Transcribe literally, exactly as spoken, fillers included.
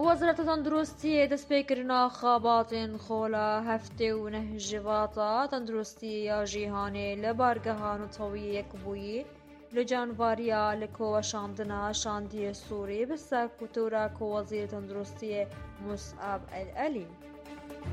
وەزارەتە تەندروستی دەستپێکردنا خاباتên خۆلا هەفتê û neh ji vata tenduristiyê ya jîhanê li bargeha Netewî Yekbûyî li canivariya li koweşandina Şandiyê Sûrî bi sekûtora Wezîrê Tenduristiyê Mus'ab el Elî.